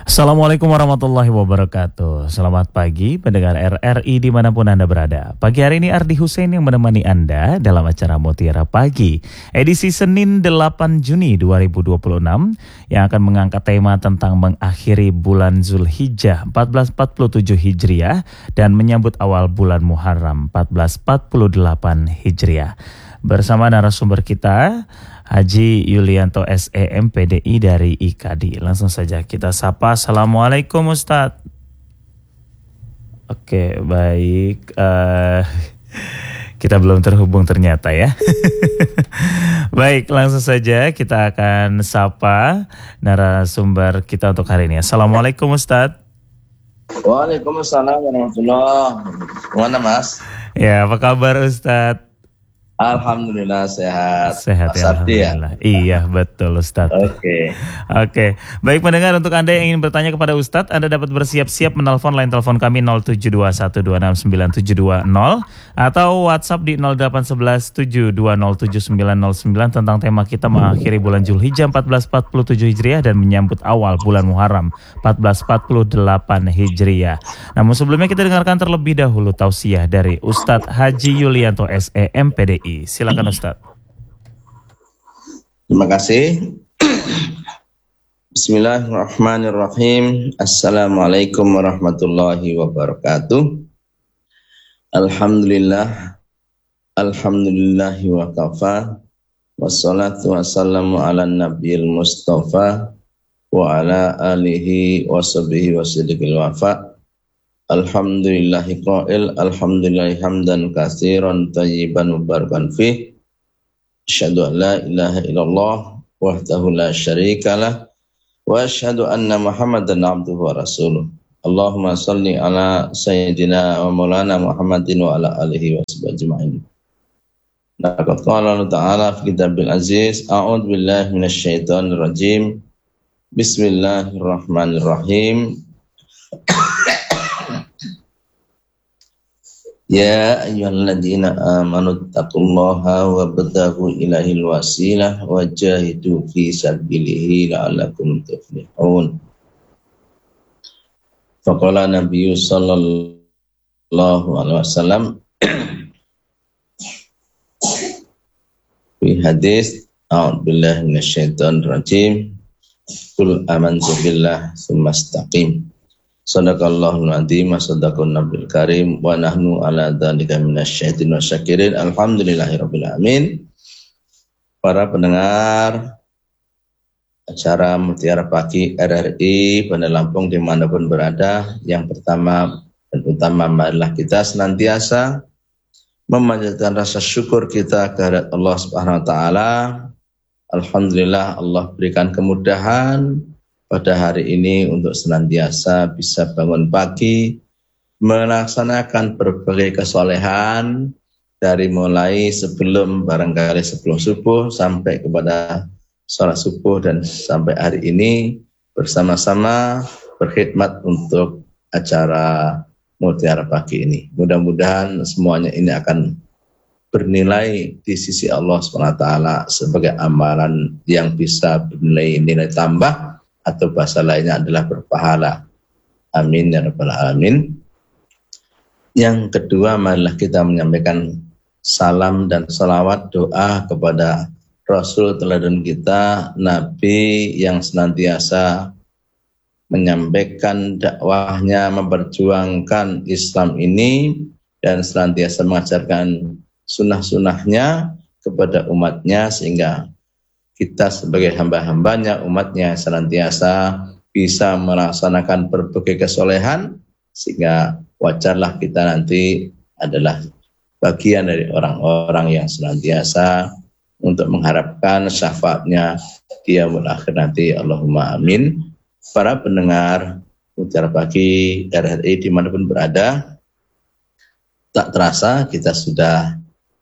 Assalamualaikum warahmatullahi wabarakatuh. Selamat pagi pendengar RRI dimanapun Anda berada. Pagi hari ini Ardi Hussein yang menemani Anda dalam acara Mutiara Pagi edisi Senin 8 Juni 2026 yang akan mengangkat tema tentang mengakhiri bulan Zulhijjah 1447 Hijriah dan menyambut awal bulan Muharram 1448 Hijriah. Bersama narasumber kita Haji Yulianto SE MPDI dari IKADI. Langsung saja kita sapa. Assalamualaikum Ustadz. Oke, baik. Kita belum terhubung ternyata ya. Baik, langsung saja kita akan sapa narasumber kita untuk hari ini. Assalamualaikum Ustadz. Waalaikumsalam warahmatullahi wabarakatuh. Mana Mas? Ya, apa kabar Ustadz? Alhamdulillah sehat. Sehat ya, alhamdulillah. Iya, betul Ustadz. Oke. Baik pendengar, untuk Anda yang ingin bertanya kepada Ustadz, Anda dapat bersiap-siap menelpon line telepon kami 07212697920 atau WhatsApp di 08117207909 tentang tema kita mengakhiri bulan Zulhijjah 1447 Hijriah dan menyambut awal bulan Muharram 1448 Hijriah. Namun sebelumnya kita dengarkan terlebih dahulu tausiah dari Ustadz Haji Yulianto SE MPDI. Silakan Ustaz. Terima kasih. Bismillahirrahmanirrahim. Assalamualaikum warahmatullahi wabarakatuh. Alhamdulillahi wa kafa. Wassalatu wassalamu ala nabiyil mustafa wa ala alihi wa sahbihi wa siddiqil wafa. Alhamdulillahi qail, alhamdulillahi hamdan katsiran tayyiban mubarakan fih. Asyhadu an la ilaha illallah wahdahu la syarikalah wa asyhadu anna Muhammadan abduhu wa rasuluh. Allahumma shalli ala sayyidina wa maulana Muhammadin wa ala alihi wa sahbihi ajma'in. Laqad qala Allah Ta'ala fi kitabil aziz, a'udzu billahi minasy syaithanir rajim. Bismillahirrahmanirrahim. Ya ayyuhalladzina amanu taqullaha wabtaghu ilaihil wasilah wajahidu fi sabilihi la'allakum tuflihun. Faqala Nabiyyu sallallahu alaihi wasallam fi hadis, a'udzu billahi minasyaitonir rajim. Qul amantu billahi tsumma istaqim. Sadaqallahul adzim wa sadaqan nabiyil karim wa nahnu ala dzalika minasyaitonir wasyakirin. Alhamdulillahirabbil alamin. Para pendengar acara Mutiara Pagi RRI Bandar Lampung dimanapun berada, yang pertama dan utama marilah kita senantiasa memanjatkan rasa syukur kita kehadirat Allah Subhanahu wa taala. Alhamdulillah Allah berikan kemudahan pada hari ini untuk senantiasa bisa bangun pagi, melaksanakan berbagai kesolehan dari mulai sebelum subuh sampai kepada sholat subuh dan sampai hari ini bersama-sama berkhidmat untuk acara Mutiara Pagi ini. Mudah-mudahan semuanya ini akan bernilai di sisi Allah SWT sebagai amalan yang bisa bernilai tambah, atau bahasa lainnya adalah berpahala. Amin ya rabbal alamin. Yang kedua, marilah kita menyampaikan salam dan salawat doa kepada Rasul teladan kita, Nabi yang senantiasa menyampaikan dakwahnya, memperjuangkan Islam ini dan senantiasa mengajarkan sunnah-sunnahnya kepada umatnya, sehingga kita sebagai hamba-hambanya, umatnya senantiasa bisa melaksanakan berbagai kesolehan, sehingga wajarlah kita nanti adalah bagian dari orang-orang yang senantiasa untuk mengharapkan syafaatnya di yaumul akhir nanti. Allahumma amin. Para pendengar Mutiara Pagi RRI dimanapun berada, tak terasa kita sudah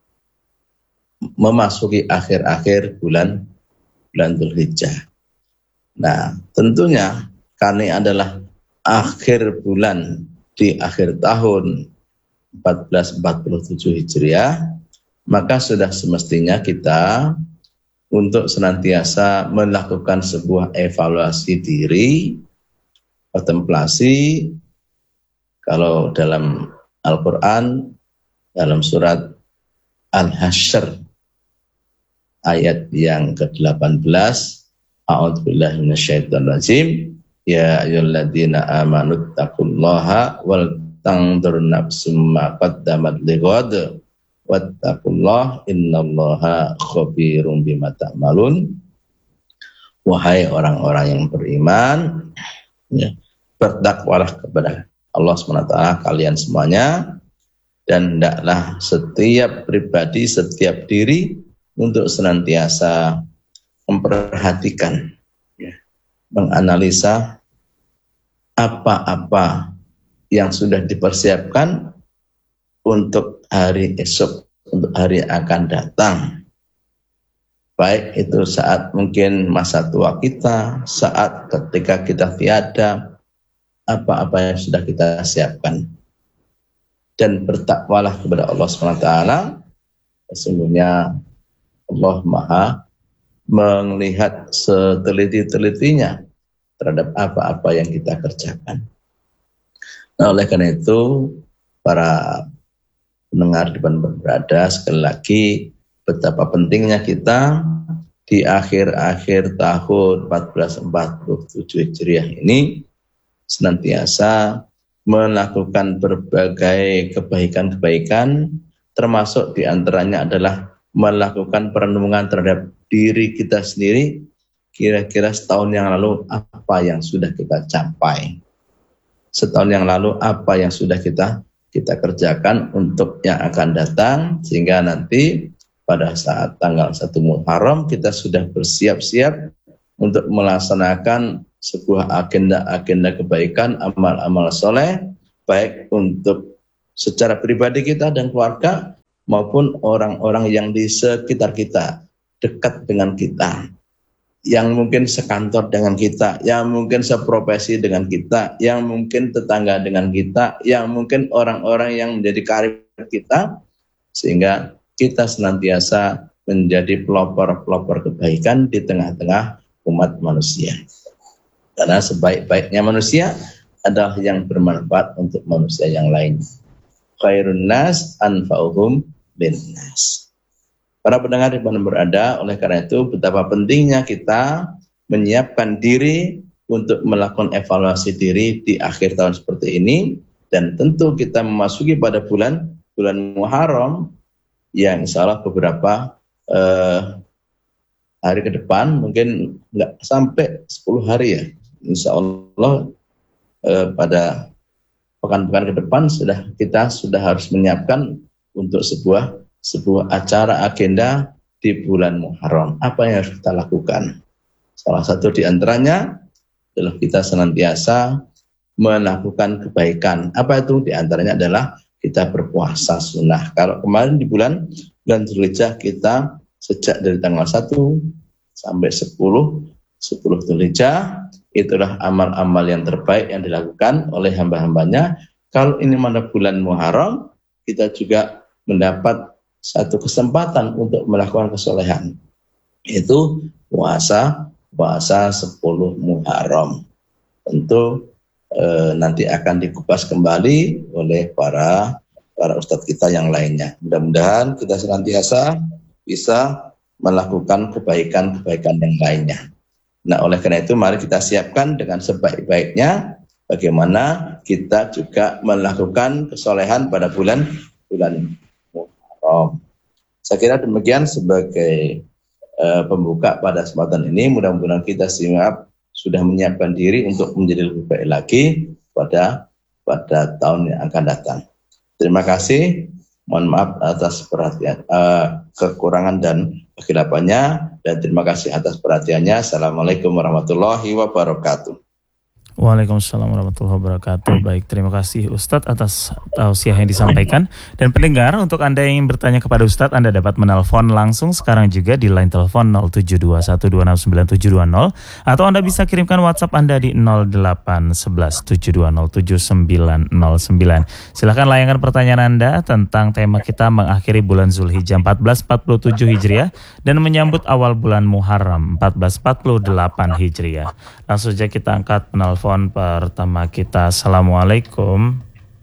memasuki akhir-akhir bulan Zulhijjah. Nah, tentunya karena ini adalah akhir bulan di akhir tahun 1447 Hijriah, maka sudah semestinya kita untuk senantiasa melakukan sebuah evaluasi diri kontemplasi. Kalau dalam Al-Quran, dalam surat Al-Hasyr ayat yang ke-18, A'udzubillahi minasyaitonirrajim, ya ayyuhalladzina amanu taqullaha wal tanzur nafsum ma qaddamat lighad wattaqullaha innallaha khabirum bima ta'malun. Wahai orang-orang yang beriman, ya, bertakwalah kepada Allah SWT kalian semuanya, dan hendaklah setiap pribadi, setiap diri untuk senantiasa memperhatikan, ya, menganalisa apa-apa yang sudah dipersiapkan untuk hari esok, untuk hari yang akan datang. Baik itu saat mungkin masa tua kita, saat ketika kita tiada, apa-apa yang sudah kita siapkan. Dan bertakwalah kepada Allah SWT. Sesungguhnya Allah Maha melihat seteliti-telitinya terhadap apa-apa yang kita kerjakan. Nah, oleh karena itu, para pendengar di mana berada, sekali lagi betapa pentingnya kita di akhir-akhir tahun 1447 Hijriah ini senantiasa melakukan berbagai kebaikan-kebaikan, termasuk diantaranya adalah melakukan perenungan terhadap diri kita sendiri. Kira-kira setahun yang lalu apa yang sudah kita capai, setahun yang lalu apa yang sudah kita kerjakan untuk yang akan datang, sehingga nanti pada saat tanggal 1 Muharram kita sudah bersiap-siap untuk melaksanakan sebuah agenda-agenda kebaikan, amal-amal soleh, baik untuk secara pribadi kita dan keluarga, maupun orang-orang yang di sekitar kita, dekat dengan kita, yang mungkin sekantor dengan kita, yang mungkin seprofesi dengan kita, yang mungkin tetangga dengan kita, yang mungkin orang-orang yang menjadi karib kita, sehingga kita senantiasa menjadi pelopor-pelopor kebaikan di tengah-tengah umat manusia. Karena sebaik-baiknya manusia adalah yang bermanfaat untuk manusia yang lain. Khairun nas anfa'uhum linnas. Para pendengar di mana berada, oleh karena itu betapa pentingnya kita menyiapkan diri untuk melakukan evaluasi diri di akhir tahun seperti ini, dan tentu kita memasuki pada bulan Muharram yang insya Allah beberapa hari ke depan, mungkin nggak sampai 10 hari ya, insya Allah pada pekan-pekan ke depan kita sudah harus menyiapkan untuk sebuah acara agenda di bulan Muharram. Apa yang harus kita lakukan? Salah satu di antaranya adalah kita senantiasa melakukan kebaikan. Apa itu? Di antaranya adalah kita berpuasa sunnah. Kalau kemarin di bulan Dzulhijjah kita sejak dari tanggal 1 sampai 10 Dzulhijjah, itulah amal-amal yang terbaik yang dilakukan oleh hamba-hambanya. Kalau ini mana bulan Muharram, kita juga mendapat satu kesempatan untuk melakukan kesolehan, itu puasa 10 Muharram. Tentu nanti akan dikupas kembali oleh para ustadz kita yang lainnya. Mudah-mudahan kita senantiasa bisa melakukan kebaikan-kebaikan yang lainnya. Nah, oleh karena itu mari kita siapkan dengan sebaik-baiknya bagaimana kita juga melakukan kesolehan pada bulan Muharram. Saya kira demikian sebagai pembuka pada kesempatan ini. Mudah-mudahan kita sudah menyiapkan diri untuk menjadi lebih baik lagi pada tahun yang akan datang. Terima kasih. Mohon maaf atas perhatian, kekurangan dan kehilafannya, dan terima kasih atas perhatiannya. Assalamualaikum warahmatullahi wabarakatuh. Waalaikumsalam warahmatullahi wabarakatuh. Baik, terima kasih Ustadz atas tausiah yang disampaikan. Dan pendengar, untuk Anda yang ingin bertanya kepada Ustadz, Anda dapat menelpon langsung sekarang juga di line telepon 0721269720, atau Anda bisa kirimkan WhatsApp Anda di 0811720799. Silakan layangkan pertanyaan Anda tentang tema kita mengakhiri bulan Dzulhijjah 1447 Hijriah dan menyambut awal bulan Muharram 1448 Hijriah. Langsung saja kita angkat penelpon telepon pertama kita. Assalamualaikum.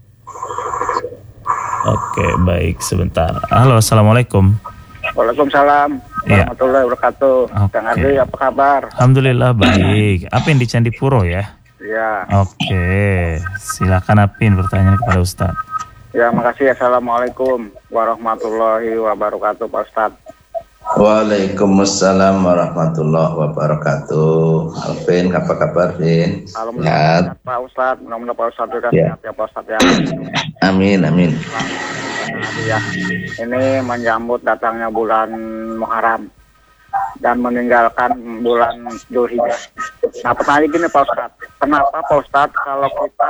Oke, baik, sebentar. Halo, assalamualaikum. Waalaikumsalam warahmatullahi wabarakatuh. Kang Ardi, apa kabar? Alhamdulillah baik. Apin di Candipuro ya? Ya. Oke, silakan Apin bertanya kepada Ustadz. Ya, makasih. Assalamualaikum warahmatullahi wabarakatuh, Pak Ustadz. Waalaikumsalam warahmatullahi wabarakatuh. Alvin, apa kabar, Vin? Alhamdulillah, Pak Ustadz. Mudah-mudahan Pak Ustadz juga sehat ya, Pak Ustadz ya. Amin, amin. Ya, ini menyambut datangnya bulan Muharram dan meninggalkan bulan Dzulhijjah. Nah, pertanyaan gini Pak Ustadz, kenapa Pak Ustadz kalau kita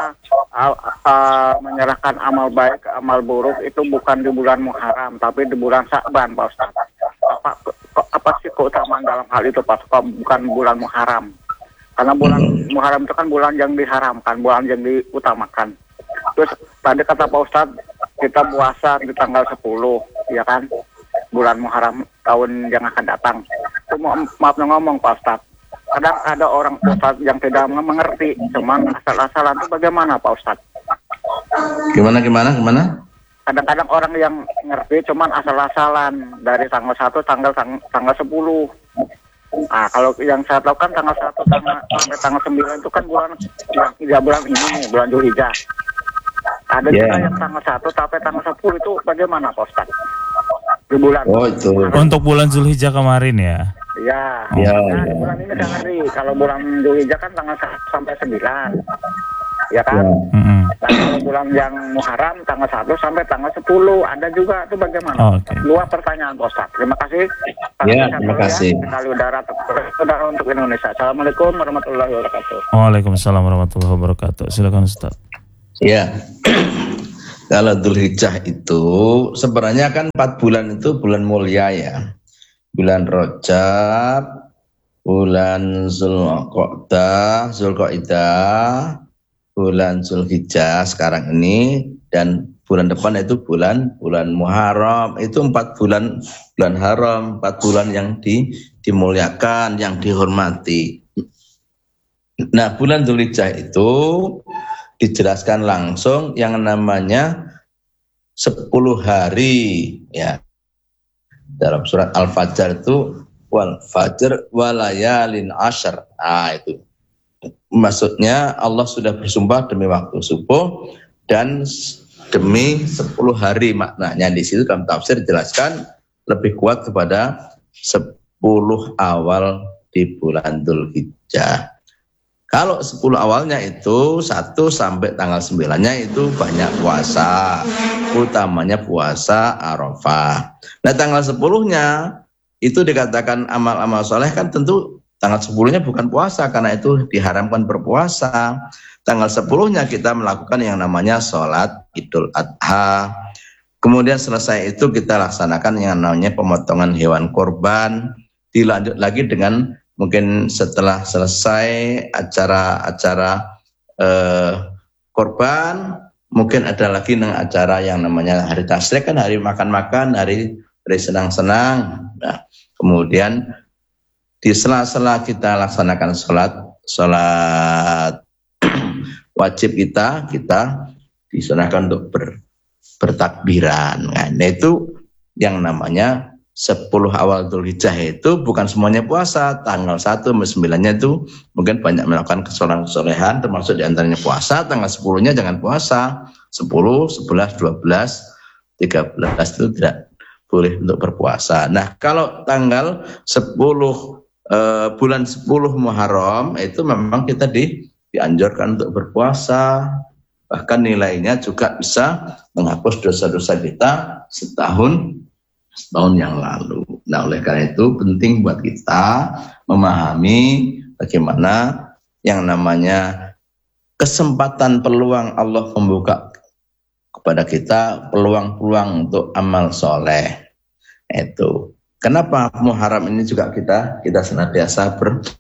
menyerahkan amal baik, amal buruk itu bukan di bulan Muharram, tapi di bulan Sya'ban Pak Ustadz? Apa sih keutamaan dalam hal itu Pak? Bukan bulan Muharram? Karena bulan Muharram itu kan bulan yang diharamkan, bulan yang diutamakan. Terus tadi kata Pak Ustadz, kita puasa di tanggal 10, ya kan? Bulan Muharram tahun yang akan datang. Itu maaf ngomong Pak Ustadz, kadang ada orang Ustadz yang tidak mengerti, cuman asal-asalan itu bagaimana Pak Ustadz? Gimana? Kadang-kadang orang yang ngerti cuman asal-asalan dari tanggal 1 tanggal 10. Nah, kalau yang saya tahu kan tanggal 1 sampai tanggal 9 itu kan bulan ini nih, bulan Dzulhijjah. Ada juga yang tanggal 1 sampai tanggal 10 itu bagaimana Pak Ustadz? Di bulan. Oh, itu. Untuk bulan Dzulhijjah kemarin ya? Iya. Di bulan ini kan hari. Kalau bulan Dzulhijjah kan tanggal 1 sampai 9. Ya kan? Nah, kalau bulan yang Muharram tanggal 1 sampai tanggal 10 ada juga, itu bagaimana? Luar pertanyaan Pak Ustadz. Terima kasih. Terima kasih. Kali udara untuk Indonesia. Assalamualaikum warahmatullahi wabarakatuh. Waalaikumsalam warahmatullahi wabarakatuh. Silakan Ustadz. Ya. Kalau Dzulhijjah itu sebenarnya kan 4 bulan itu bulan mulia ya. Bulan Rajab, bulan Zulqa'dah, bulan Dzulhijjah sekarang ini, dan bulan depan itu bulan Muharram. Itu 4 bulan haram, 4 bulan yang dimuliakan, yang dihormati. Nah, bulan Dzulhijjah itu dijelaskan langsung yang namanya 10 hari ya. Dalam surat Al-Fajr itu wal fajr walayalin asyr. Itu maksudnya Allah sudah bersumpah demi waktu subuh dan demi 10 hari. Maknanya di situ dalam tafsir dijelaskan lebih kuat kepada 10 awal di bulan Dzulhijjah. Kalau 10 awalnya itu 1 sampai tanggal 9-nya itu banyak puasa, utamanya puasa Arafah. Nah, tanggal 10-nya itu dikatakan amal-amal soleh, kan tentu tanggal 10-nya bukan puasa karena itu diharamkan berpuasa. Tanggal 10-nya kita melakukan yang namanya sholat Idul Adha. Kemudian selesai itu kita laksanakan yang namanya pemotongan hewan korban. Dilanjut lagi dengan mungkin setelah selesai acara korban, mungkin ada lagi acara yang namanya hari tasrik, kan hari makan-makan, hari senang-senang. Nah, kemudian di sela-sela kita laksanakan sholat wajib kita disunahkan untuk bertakbiran. Nah, itu yang namanya 10 awal Dzulhijjah itu bukan semuanya puasa. Tanggal 1 sampai 9-nya itu mungkin banyak melakukan kesolehan, termasuk diantaranya puasa. Tanggal 10-nya jangan puasa. 10, 11, 12, 13 itu tidak boleh untuk berpuasa. Nah, kalau tanggal 10 bulan 10 Muharram itu memang kita dianjurkan untuk berpuasa. Bahkan nilainya juga bisa menghapus dosa-dosa kita setahun yang lalu. Nah, oleh karena itu penting buat kita memahami bagaimana yang namanya kesempatan, peluang Allah membuka kepada kita peluang-peluang untuk amal soleh. Itu kenapa Muharram ini juga kita senantiasa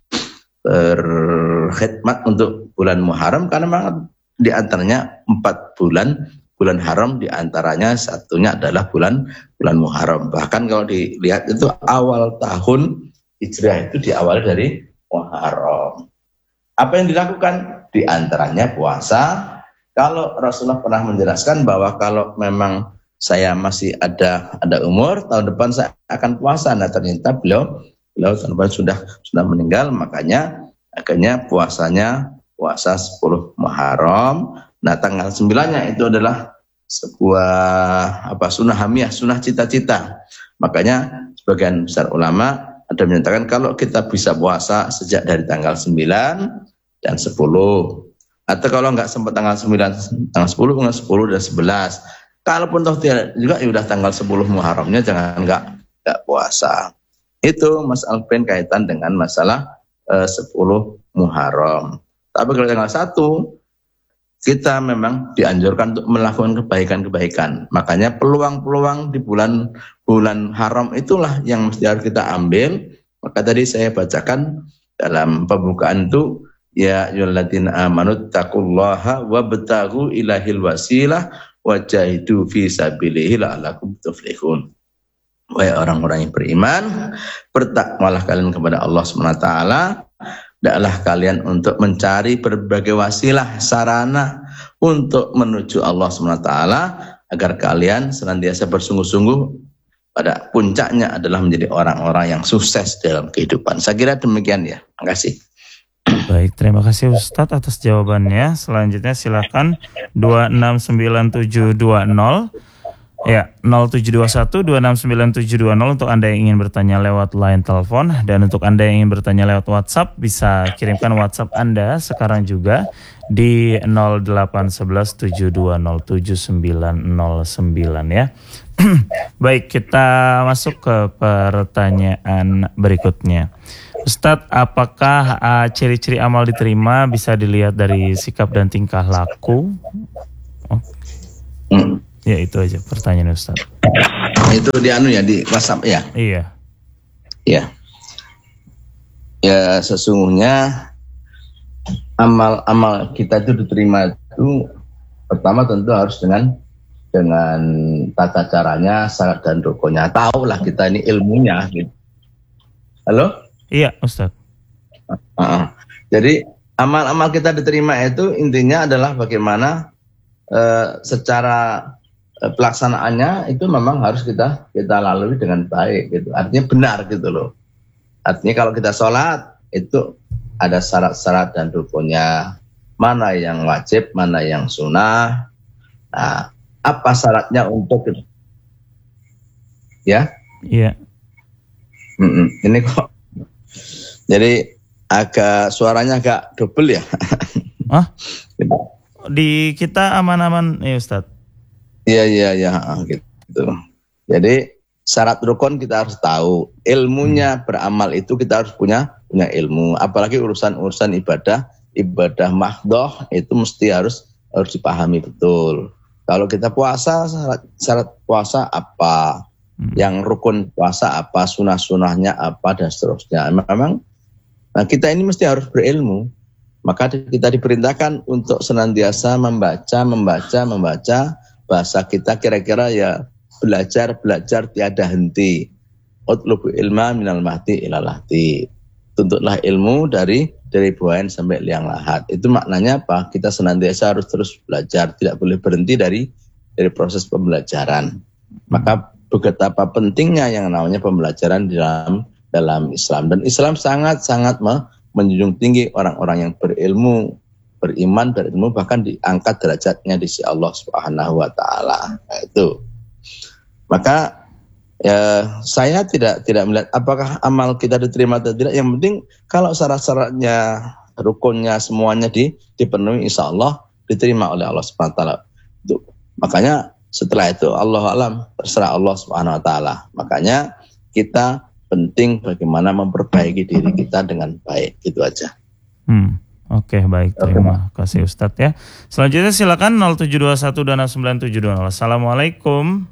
berkhidmat untuk bulan Muharram, karena memang di antaranya 4 bulan haram, di antaranya satunya adalah bulan Muharram. Bahkan kalau dilihat itu awal tahun Hijriah itu diawali dari Muharram. Apa yang dilakukan? di antaranya puasa. Kalau Rasulullah pernah menjelaskan bahwa kalau memang saya masih ada umur, tahun depan saya akan puasa. Nah ternyata beliau tahun depan sudah meninggal, makanya akhirnya puasa 10 Muharram. Nah tanggal 9-nya itu adalah sebuah sunnah hamiyah, sunnah cita-cita. Makanya sebagian besar ulama ada menyatakan kalau kita bisa puasa sejak dari tanggal 9 dan 10, atau kalau nggak sempat tanggal 9, tanggal 10, tanggal 10 dan 11. Kalaupun toh tidak juga ya udah tanggal 10 Muharramnya jangan nggak puasa. Itu Mas Alvin kaitan dengan masalah 10 Muharram. Tapi kalau tanggal 1 kita memang dianjurkan untuk melakukan kebaikan-kebaikan. Makanya peluang-peluang di bulan haram itulah yang mesti harus kita ambil. Maka tadi saya bacakan dalam pembukaan itu, ya ayyuhalladzina amanu taqullaha wabtaghu ilahil wasilah wajahidu fi sabilihi la'allakum tuflihun. Wahai orang-orang yang beriman, bertakwalah kalian kepada Allah SWT. Hendaklah kalian untuk mencari berbagai wasilah, sarana untuk menuju Allah SWT, agar kalian senantiasa bersungguh-sungguh pada puncaknya adalah menjadi orang-orang yang sukses dalam kehidupan. Saya kira demikian ya. Terima kasih. Baik, terima kasih Ustadz atas jawabannya. Selanjutnya silakan 269720. Ya, 0721269720 untuk Anda yang ingin bertanya lewat line telepon, dan untuk Anda yang ingin bertanya lewat WhatsApp bisa kirimkan WhatsApp Anda sekarang juga di 08117207909 ya. Baik, kita masuk ke pertanyaan berikutnya. Ustadz, apakah ciri-ciri amal diterima bisa dilihat dari sikap dan tingkah laku? Ya itu aja pertanyaan Ustaz. Itu di di WhatsApp ya? Iya. Ya. Ya sesungguhnya amal kita itu diterima itu pertama tentu harus dengan tata caranya, syarat dan rukunnya. Tahu lah kita ini ilmunya gitu. Halo? Iya Ustaz. Jadi amal-amal kita diterima itu intinya adalah bagaimana secara pelaksanaannya itu memang harus kita lalui dengan baik gitu. Artinya benar gitu loh. Artinya kalau kita sholat itu ada syarat-syarat dan rukunnya. Mana yang wajib, mana yang sunnah. Nah, apa syaratnya untuk itu? Ya? Iya. Ini kok. Jadi suaranya agak double ya. Di kita aman-aman ya Ustaz. Iya gitu. Jadi syarat rukun kita harus tahu, ilmunya beramal itu kita harus punya ilmu. Apalagi urusan ibadah mahdhah itu mesti harus dipahami betul. Kalau kita puasa, syarat puasa apa, yang rukun puasa apa, sunah-sunahnya apa dan seterusnya. Memang kita ini mesti harus berilmu. Maka kita diperintahkan untuk senantiasa membaca bahasa kita kira-kira ya belajar tiada henti. Utlubu ilma minal mahdi ilal lahdi. Tuntutlah ilmu dari buayan sampai liang lahat. Itu maknanya apa? Kita senantiasa harus terus belajar, tidak boleh berhenti dari proses pembelajaran. Maka betapa pentingnya yang namanya pembelajaran dalam Islam, dan Islam sangat menjunjung tinggi orang-orang yang berilmu, beriman, berilmu, bahkan diangkat derajatnya di sisi Allah Subhanahu wa taala. Nah, itu. Maka saya tidak melihat apakah amal kita diterima atau tidak. Yang penting kalau syarat-syaratnya, rukunnya semuanya dipenuhi, insya Allah diterima oleh Allah Subhanahu wa taala. Makanya setelah itu Allah alam, terserah Allah Subhanahu wa taala. Makanya kita penting bagaimana memperbaiki diri kita dengan baik, gitu aja. Oke, baik, terima kasih Ustadz ya. Selanjutnya silakan 0721269720. Assalamualaikum.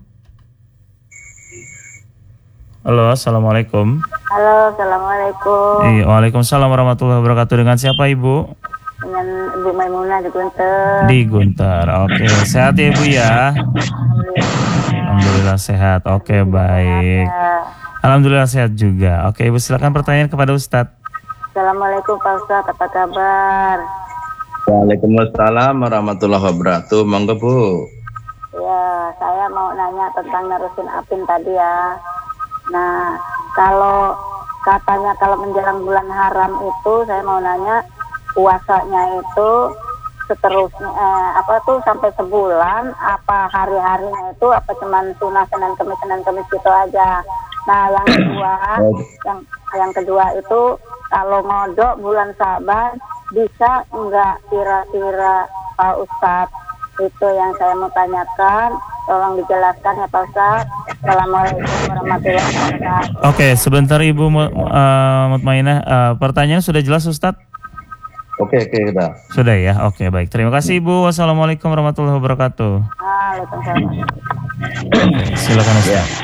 Halo, assalamualaikum. Halo, assalamualaikum. Waalaikumsalam warahmatullahi wabarakatuh. Dengan siapa Ibu? Dengan Ibu Maimunah di Guntur. Di Guntur. Oke, sehat ya Ibu ya. Alhamdulillah sehat. Oke, baik. Alhamdulillah sehat juga. Oke, Ibu silakan pertanyaan kepada Ustadz. Assalamualaikum Pak Ustadz, apa kabar? Waalaikumsalam warahmatullahi wabarakatuh. Monggo Bu. Ya, saya mau nanya tentang nerusin Apin tadi ya. Nah, kalau katanya kalau menjelang bulan haram itu, saya mau nanya puasanya itu seterusnya sampai sebulan, apa hari-harinya itu apa cuman sunah Senin Kamis gitu aja. Nah, yang kedua itu kalau ngodok bulan Saban bisa enggak kira-kira Pak Ustadz? Itu yang saya mau tanyakan, tolong dijelaskan ya Pak Ustadz. Assalamualaikum warahmatullahi wabarakatuh. Oke, sebentar Ibu Mutmainah, pertanyaan sudah jelas Ustadz? Oke, udah. Sudah ya, oke baik. Terima kasih Ibu. Wassalamualaikum warahmatullahi wabarakatuh. Waalaikumsalam. Silakan Ustaz. Ya.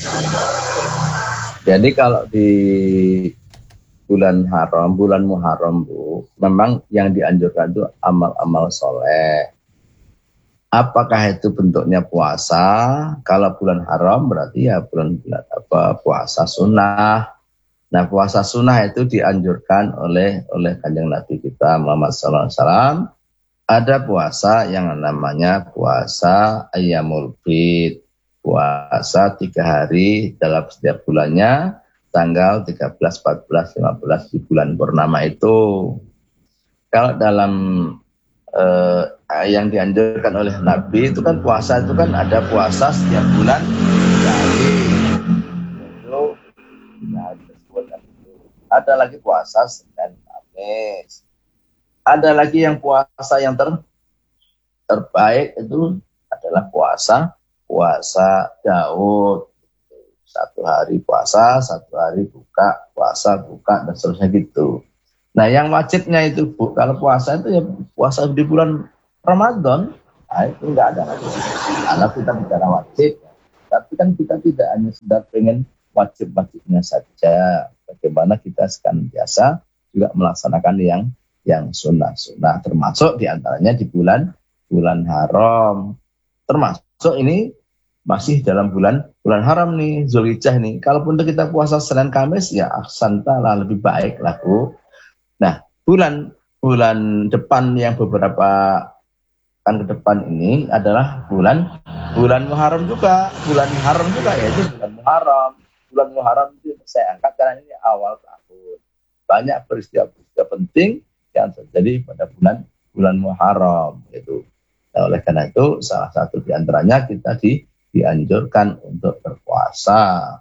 Jadi kalau di bulan Muharram Bu, memang yang dianjurkan itu amal-amal soleh. Apakah itu bentuknya puasa? Kalau bulan haram berarti ya bulan puasa sunnah. Nah, puasa sunnah itu dianjurkan oleh Kanjeng Nabi kita Muhammad SAW. Ada puasa yang namanya puasa Ayyamul Bid. Puasa 3 hari dalam setiap bulannya, tanggal 13, 14, 15 di bulan purnama itu. Kalau dalam yang dianjurkan oleh Nabi itu kan puasa itu kan ada puasa setiap bulan 3 hari. Ada lagi puasa Senin Kamis. Ada lagi yang puasa yang terbaik itu adalah puasa Daud. 1 hari puasa, 1 hari buka, puasa buka dan seterusnya gitu. Nah, yang wajibnya itu Bu, kalau puasa itu ya puasa di bulan Ramadan. Nah, itu enggak ada lagi. Karena kita bicara wajib, tapi kan kita tidak hanya sedang pengen wajib-wajibnya saja. Bagaimana kita sekarang biasa juga melaksanakan yang sunnah-sunnah, termasuk diantaranya di bulan haram. Termasuk ini masih dalam bulan haram nih, Zulhijjah nih. Kalaupun kita puasa Senin Kamis ya ahsantalah, lebih baik lah Bu. Nah, bulan depan yang beberapa kan ke depan ini adalah bulan Muharram juga. Bulan haram juga, yaitu bulan Muharram. Bulan Muharram itu saya angkat karena ini awal tahun. Banyak peristiwa penting yang terjadi pada bulan Muharram itu. Nah, oleh karena itu salah satu di antaranya kita dianjurkan untuk berpuasa.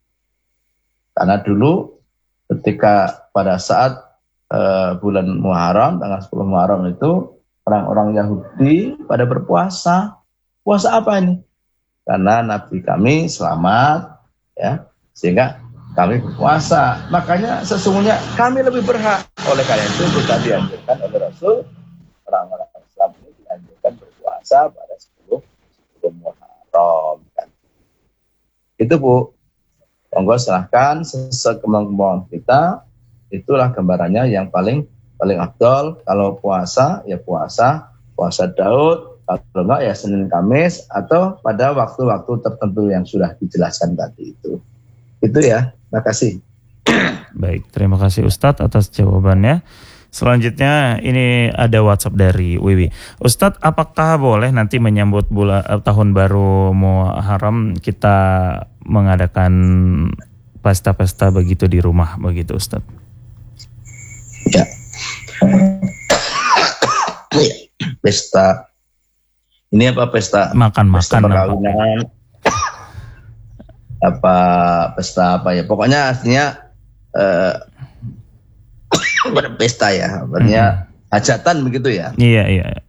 Karena dulu ketika pada saat bulan Muharram, tanggal 10 Muharram itu orang-orang Yahudi pada berpuasa. Puasa apa ini? Karena Nabi kami selamat, ya, sehingga kami berpuasa. Makanya sesungguhnya kami lebih berhak. Oleh karena itu kita dianjurkan oleh Rasul, orang-orang Islam ini dianjurkan berpuasa pada 10 Muharram. Kan. Itu Bu. Monggo silahkan sekemampuan kita. Itulah gambarannya yang paling afdol. Kalau puasa ya puasa Daud, kalau enggak ya Senin Kamis atau pada waktu-waktu tertentu yang sudah dijelaskan tadi itu ya. Makasih. Baik, terima kasih Ustadz atas jawabannya. Selanjutnya ini ada WhatsApp dari Wiwi. Ustadz, apakah boleh nanti menyambut tahun baru Muharram kita mengadakan pesta-pesta begitu di rumah begitu Ustadz? Ya. Pesta. Ini apa pesta? Makan. Pesta perkawinan. Apa pesta apa ya? Pokoknya artinya berpesta ya. Artinya hajatan begitu ya? Iya.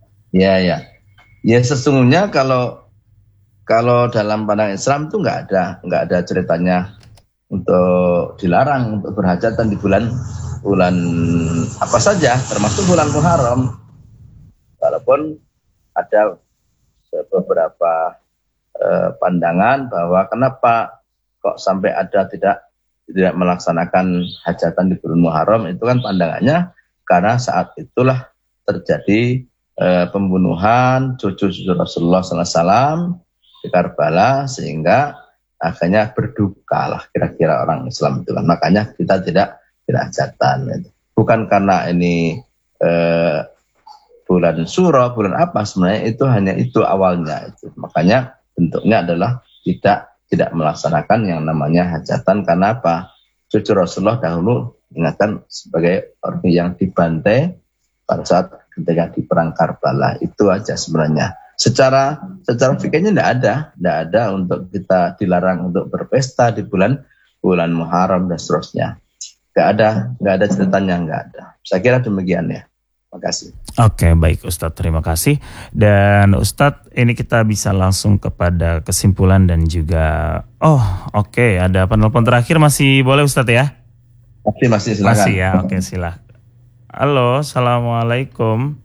Ya sesungguhnya kalau dalam pandangan Islam itu nggak ada ceritanya untuk dilarang untuk berhajatan di bulan apa saja, termasuk bulan Muharram. Walaupun ada beberapa pandangan bahwa kenapa kok sampai ada tidak melaksanakan hajatan di bulan Muharram, itu kan pandangannya karena saat itulah terjadi pembunuhan cucu Rasulullah SAW di Karbala, sehingga akhirnya berdukalah kira-kira orang Islam itu kan. Makanya kita tidak hajatan. Bukan karena ini bulan Suro, bulan apa, sebenarnya itu hanya itu awalnya itu. Makanya bentuknya adalah tidak melaksanakan yang namanya hajatan. Karena apa? Cucu Rasulullah dahulu ingatkan sebagai orang yang dibantai pada saat ketika di perang Karbala. Itu aja sebenarnya. Secara fikirnya tidak ada untuk kita dilarang untuk berpesta di bulan Muharram dan seterusnya. Nggak ada ceritanya, nggak ada. Saya kira demikian ya. Terima kasih. Oke, baik Ustadz, terima kasih. Dan Ustadz, ini kita bisa langsung kepada kesimpulan dan juga oke, ada penelpon terakhir, masih boleh Ustadz ya? Masih silakan. Masih ya, oke, silakan. Halo, Assalamualaikum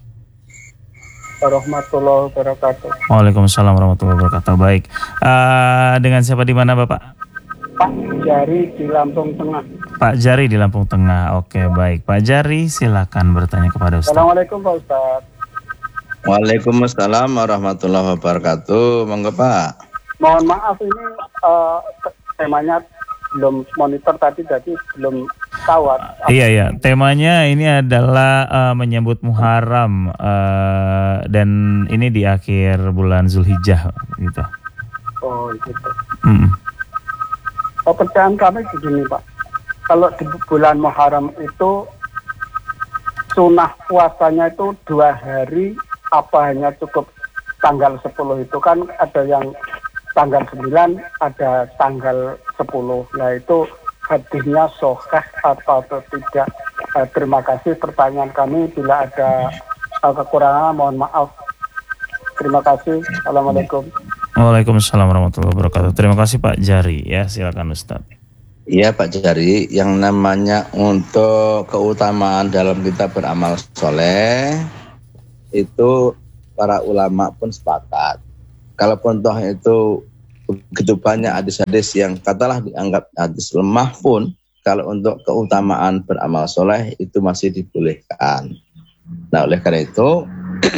Warahmatullahi wabarakatuh. Waalaikumsalam warahmatullahi wabarakatuh. Baik, dengan siapa di mana Bapak? Pak Jari di Lampung Tengah. Pak Jari di Lampung Tengah. Oke, baik. Pak Jari, silakan bertanya kepada Ustaz. Assalamualaikum Pak Ustaz. Waalaikumsalam warahmatullahi wabarakatuh. Monggo Pak. Mohon maaf ini temanya belum monitor tadi, jadi belum tahu. Iya. Temanya ini adalah menyambut Muharram dan ini di akhir bulan Zulhijjah gitu. Oh gitu. Pertanyaan kami begini Pak. Kalau di bulan Muharram itu sunnah puasanya itu 2 hari, apa hanya cukup tanggal 10 itu? Kan ada yang tanggal 9, ada tanggal 10. Nah itu hadisnya sahih atau tidak? Terima kasih. Pertanyaan kami, bila ada kekurangan mohon maaf. Terima kasih. Assalamualaikum. Waalaikumsalam warahmatullahi wabarakatuh. Terima kasih Pak Jari ya, silakan Ustaz. Iya Pak Jari, yang namanya untuk keutamaan dalam kita beramal soleh itu para ulama pun sepakat. Kalaupun toh itu begitu banyak hadis-hadis yang katalah dianggap hadis lemah pun, kalau untuk keutamaan beramal soleh itu masih dibolehkan. Nah oleh karena itu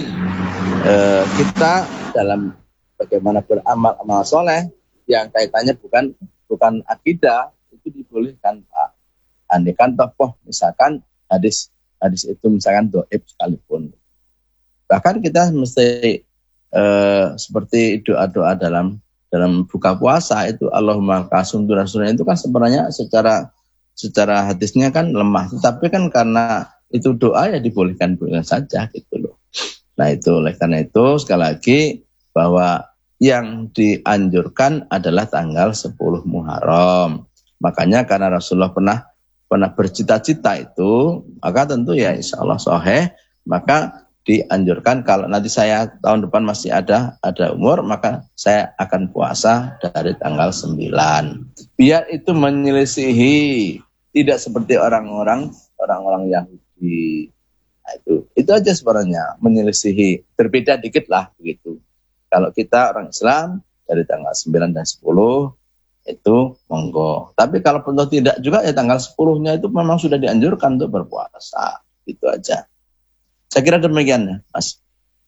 kita dalam bagaimana beramal soleh yang kaitannya bukan akidah, itu dibolehkan Pak. Andaikan tokoh misalkan hadis itu misalkan dhaif sekalipun. Bahkan kita mesti seperti doa-doa dalam buka puasa itu Allahumma kasum rasulnya itu kan sebenarnya secara hadisnya kan lemah, tetapi kan karena itu doa ya dibolehkan saja gitu loh. Nah itu oleh karena itu sekali lagi bahwa yang dianjurkan adalah tanggal 10 Muharram. Makanya karena Rasulullah pernah bercita-cita itu, maka tentu ya insya Allah sahih, maka dianjurkan kalau nanti saya tahun depan masih ada umur, maka saya akan puasa dari tanggal 9. Biar itu menyelisihi, tidak seperti orang-orang Yahudi. Nah, itu aja sebenarnya, menyelisihi, berbeda dikit lah begitu. Kalau kita orang Islam dari tanggal 9 dan 10 itu monggo. Tapi kalau pun tidak juga ya tanggal 10-nya itu memang sudah dianjurkan untuk berpuasa. Itu aja. Saya kira demikian ya, Mas.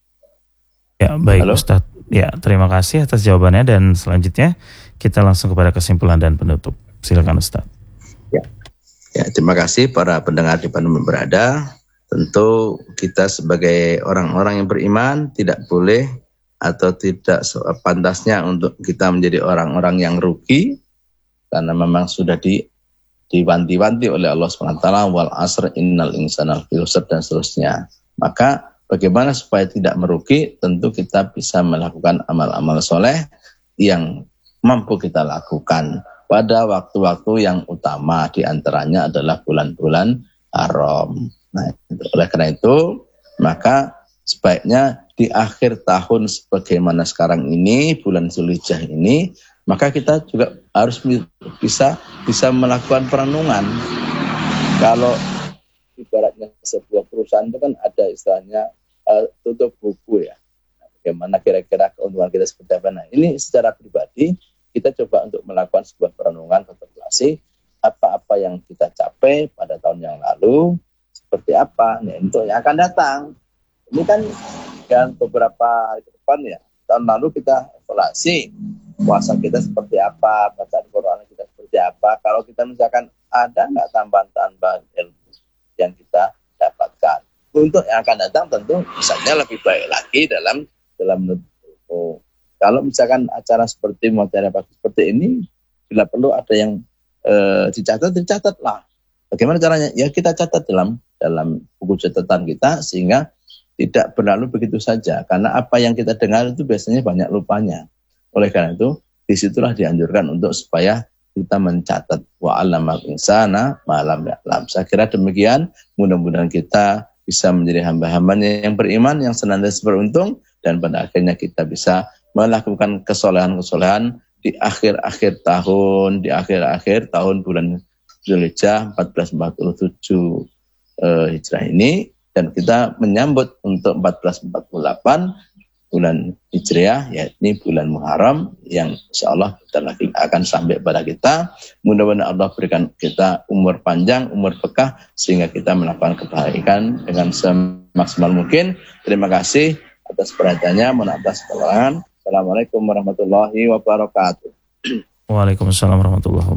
Ya, baik Halo? Ustadz. Ya, terima kasih atas jawabannya dan selanjutnya kita langsung kepada kesimpulan dan penutup. Silakan Ustadz. Ya, terima kasih para pendengar di mana berada. Tentu kita sebagai orang-orang yang beriman tidak boleh atau tidak pantasnya untuk kita menjadi orang-orang yang rugi, karena memang sudah diwanti-wanti oleh Allah SWT, wal asr innal insana lafi khusr dan seterusnya. Maka bagaimana supaya tidak merugi? Tentu kita bisa melakukan amal-amal soleh yang mampu kita lakukan pada waktu-waktu yang utama, diantaranya adalah bulan-bulan haram. Nah, oleh karena itu maka sebaiknya di akhir tahun sebagaimana sekarang ini, bulan Zulhijjah ini, maka kita juga harus bisa melakukan perenungan. Kalau ibaratnya sebuah perusahaan itu kan ada istilahnya tutup buku ya. Nah, bagaimana kira-kira keuntungan kita seperti apa? Nah, ini secara pribadi kita coba untuk melakukan sebuah perenungan kontemplasi apa-apa yang kita capai pada tahun yang lalu, seperti apa nih untuk yang akan datang. Ini kan beberapa hari ke depan ya. Tahun lalu kita evaluasi puasa kita seperti apa, bacaan Quran kita seperti apa. Kalau kita misalkan ada nggak tambahan-tambahan ilmu yang kita dapatkan. Untuk yang akan datang tentu misalnya lebih baik lagi dalam kalau misalkan acara seperti Mutiara Pagi seperti ini, bila perlu ada yang dicatatlah. Bagaimana caranya? Ya kita catat dalam buku catatan kita sehingga tidak berlalu begitu saja. Karena apa yang kita dengar itu biasanya banyak lupanya. Oleh karena itu, disitulah dianjurkan untuk supaya kita mencatat wa 'allamal insana ma lam ya'lam. Saya kira demikian. Mudah-mudahan kita bisa menjadi hamba-hambanya yang beriman, yang senantiasa beruntung, dan pada akhirnya kita bisa melakukan kesolehan-kesolehan di akhir-akhir tahun bulan Zulhijjah 1447 Hijrah ini, dan kita menyambut untuk 1448 bulan Hijriah, yakni bulan Muharram yang insyaallah lagi akan sampai pada kita. Mudah-mudahan Allah berikan kita umur panjang, umur berkah, sehingga kita melakukan kebaikan dengan semaksimal mungkin. Terima kasih atas perhatiannya, mohon atas kekurangan. Assalamualaikum warahmatullahi wabarakatuh. Waalaikumsalam warahmatullahi wabarakatuh.